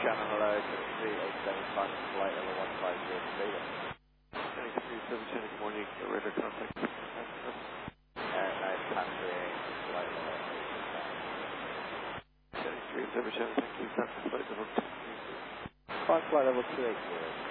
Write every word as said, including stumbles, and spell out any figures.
Channel, hello, three eight seven five, flight level one five zero, data. twenty-three seventeen, good morning, radar contact. And I'm passing flight level eight six nine. twenty-three seventeen, thank you, contact flight level two. Flight level two eight zero.